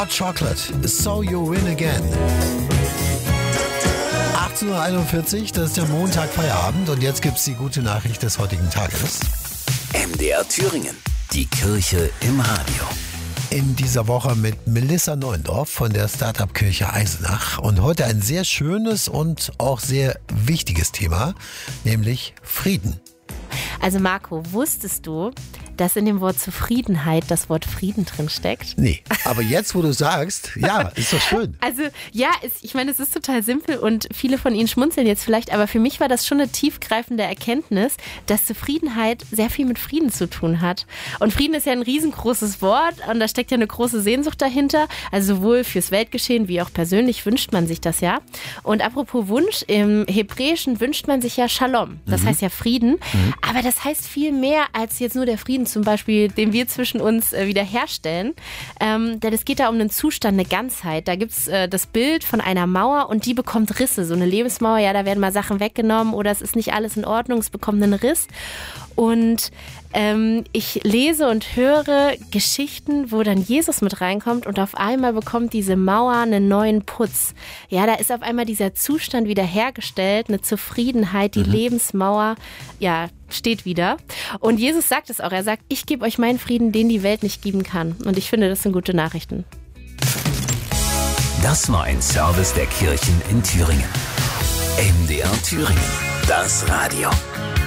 Hot Chocolate, So You Win Again. 18.41 Uhr, das ist der Montag Feierabend und jetzt gibt's die gute Nachricht des heutigen Tages. MDR Thüringen, die Kirche im Radio. In dieser Woche mit Melissa Neuendorf von der Startup-Kirche Eisenach und heute ein sehr schönes und auch sehr wichtiges Thema, nämlich Frieden. Also Marco, wusstest du, dass in dem Wort Zufriedenheit das Wort Frieden drin steckt? Nee, aber jetzt, wo du sagst, ja, ist doch schön. Also ja, ich meine, es ist total simpel und viele von Ihnen schmunzeln jetzt vielleicht, aber für mich war das schon eine tiefgreifende Erkenntnis, dass Zufriedenheit sehr viel mit Frieden zu tun hat. Und Frieden ist ja ein riesengroßes Wort und da steckt ja eine große Sehnsucht dahinter. Also sowohl fürs Weltgeschehen wie auch persönlich wünscht man sich das ja. Und apropos Wunsch, im Hebräischen wünscht man sich ja Shalom. Das heißt ja Frieden. Aber das heißt viel mehr als jetzt nur der Frieden zum Beispiel, den wir zwischen uns wiederherstellen. Denn es geht da um einen Zustand, eine Ganzheit. Da gibt es das Bild von einer Mauer und die bekommt Risse. So eine Lebensmauer, ja, da werden mal Sachen weggenommen oder es ist nicht alles in Ordnung, es bekommt einen Riss. Und ich lese und höre Geschichten, wo dann Jesus mit reinkommt und auf einmal bekommt diese Mauer einen neuen Putz. Ja, da ist auf einmal dieser Zustand wiederhergestellt, eine Zufriedenheit, die Lebensmauer, ja, steht wieder. Und Jesus sagt es auch, er sagt, ich gebe euch meinen Frieden, den die Welt nicht geben kann. Und ich finde, das sind gute Nachrichten. Das war ein Service der Kirchen in Thüringen. MDR Thüringen, das Radio.